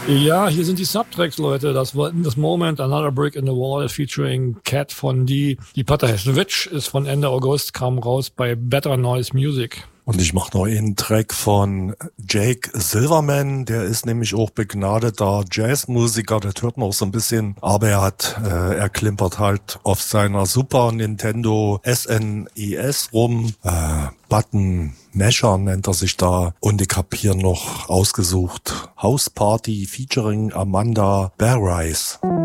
Ja, hier sind die Subtracks, Leute. Das war In This Moment, Another Brick in the Wall featuring Cat von Die Platte heißt Witch, ist von Ende August, kam raus bei Better Noise Music. Und ich mache noch einen Track von Jake Silverman, der ist nämlich auch begnadeter Jazzmusiker, das hört man auch so ein bisschen, aber er klimpert halt auf seiner Super Nintendo SNES rum, Button Masher nennt er sich da, und ich hab hier noch ausgesucht House Party featuring Amanda Bearrise.